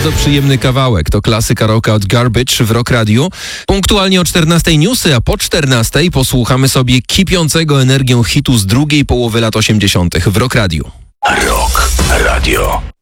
Bardzo przyjemny kawałek. To klasyka rocka od Garbage w Rock Radio. Punktualnie o 14 newsy, a po 14 posłuchamy sobie kipiącego energią hitu z drugiej połowy lat 80. w Rock Radio. Rock Radio.